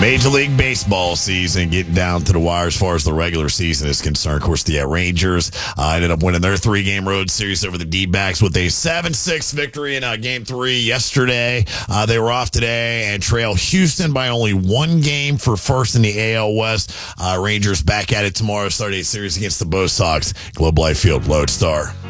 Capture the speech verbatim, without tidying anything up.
Major League Baseball season getting down to the wire as far as the regular season is concerned. Of course, the uh, Rangers uh, ended up winning their three-game road series over the D-backs with a seven six victory in uh, Game three yesterday. Uh, they were off today and trail Houston by only one game for first in the A L West. Uh, Rangers back at it tomorrow, start a series against the Bo Sox. Globe Life Field, Lodestar.